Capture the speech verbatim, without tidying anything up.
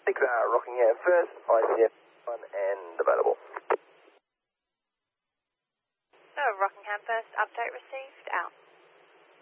six R, Rockingham first, I C F one and available. So, Rockingham first, update received, out.